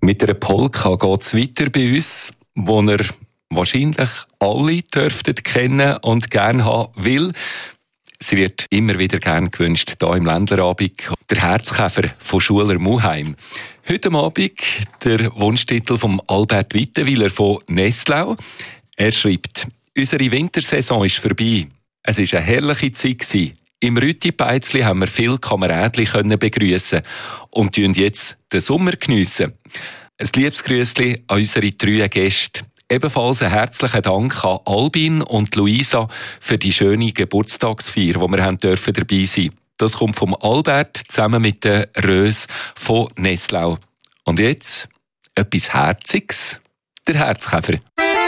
Mit einer Polka geht es weiter bei uns, wo ihr wahrscheinlich alle dürften kennen und gerne haben will. Sie wird immer wieder gern gewünscht, hier im Ländlerabend. Der Herzkäfer von Schuler Muheim. Heute Abend der Wunschtitel von Albert Wittenwyler von Nestlau. Er schreibt: Unsere Wintersaison ist vorbei. Es war eine herrliche Zeit. Im Rütipeizli haben wir viele Kamerädli begrüssen und geniessen jetzt den Sommer geniessen. Ein liebes Grüßli an unsere 3 Gäste. Ebenfalls einen herzlichen Dank an Albin und Luisa für die schöne Geburtstagsfeier, wo wir dabei sein durften. Das kommt vom Albert zusammen mit der Röse von Nestlau. Und jetzt etwas Herziges: der Herzkäfer.